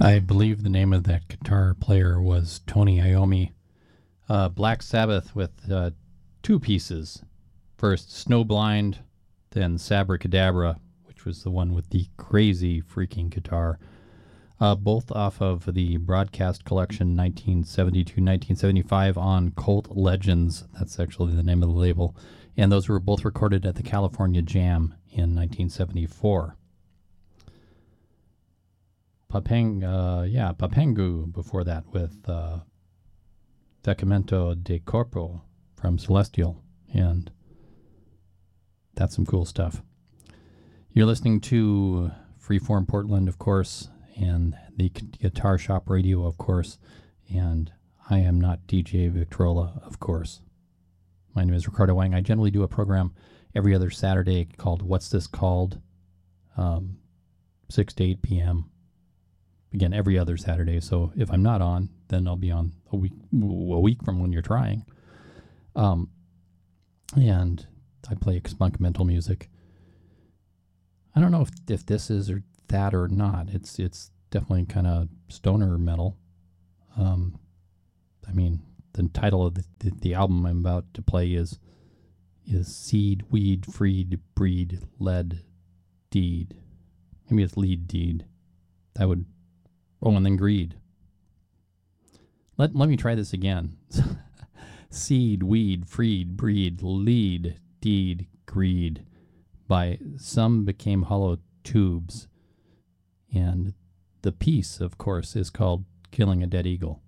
I believe the name of that guitar player was Tony Iommi. Black Sabbath with two pieces. First Snowblind, then Sabracadabra, which was the one with the crazy freaking guitar. Both off of the Broadcast Collection 1972-1975 on Cult Legends. That's actually the name of the label. And those were both recorded at the California Jam in 1974. Papangu before that with Decamento de Corpo from Celestial, and that's some cool stuff. You're listening to Freeform Portland, of course, and the Guitar Shop Radio, of course, and I am not DJ Victrola, of course. My name is Ricardo Wang. I generally do a program every other Saturday called What's This Called, 6 to 8 p.m., again, every other Saturday. So if I'm not on, then I'll be on a week from when you're trying. And I play experimental music. I don't know if this is or that or not. It's definitely kind of stoner metal. I mean, the title of the album I'm about to play is Seed, Weed, Freed, Breed, Lead, Deed. Maybe it's Lead, Deed. That would... Oh, and then Greed. Let me try this again. Seed, Weed, Freed, Breed, Lead, Deed, Greed. By Some Became Hollow Tubes. And the piece, of course, is called Killing a Dead Eagle.